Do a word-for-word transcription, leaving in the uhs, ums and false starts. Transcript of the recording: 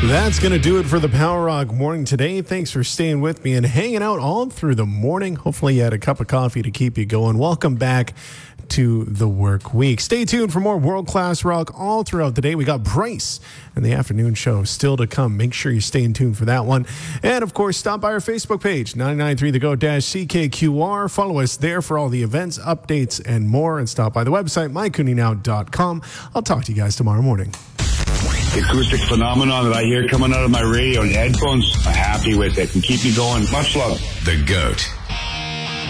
That's going to do it for the Power Rock Morning today. Thanks for staying with me and hanging out all through the morning. Hopefully you had a cup of coffee to keep you going. Welcome back to the work week. Stay tuned for more world-class rock all throughout the day. We got Bryce and the afternoon show still to come. Make sure you stay in tune for that one. And, of course, stop by our Facebook page, nine nine three the go C K Q R. Follow us there for all the events, updates, and more. And stop by the website, my koonie now dot com. I'll talk to you guys tomorrow morning. The acoustic phenomenon that I hear coming out of my radio and headphones, I'm happy with it and keep me going. Much love. The GOAT.